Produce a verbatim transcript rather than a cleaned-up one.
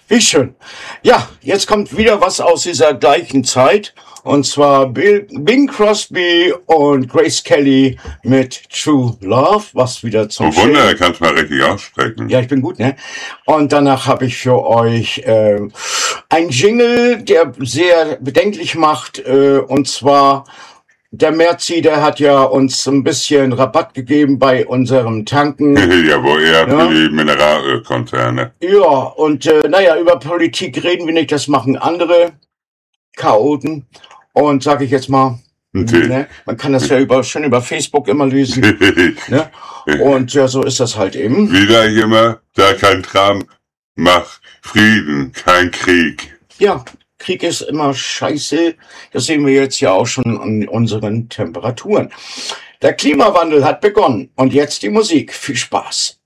Wie schön. Ja, jetzt kommt wieder was aus dieser gleichen Zeit. Und zwar Bill, Bing Crosby und Grace Kelly mit True Love, was wieder zum Oh Wunder, er kann es mal richtig aussprechen. Ja, ich bin gut, ne? Und danach habe ich für euch äh, ein Jingle, der sehr bedenklich macht. Äh, und zwar, der Merci, der hat ja uns ein bisschen Rabatt gegeben bei unserem Tanken. Jawohl, er Ja. für die Mineralölkonzerne. Ja, und äh, naja, über Politik reden wir nicht, das machen andere Chaoten. Und sage ich jetzt mal, Okay. ne, man kann das ja über, schön über Facebook immer lesen. Ne? Und ja, so ist das halt eben. Wie sag ich immer, da kein Trump, mach Frieden, kein Krieg. Ja, Krieg ist immer scheiße. Das sehen wir jetzt ja auch schon an unseren Temperaturen. Der Klimawandel hat begonnen. Und jetzt die Musik. Viel Spaß.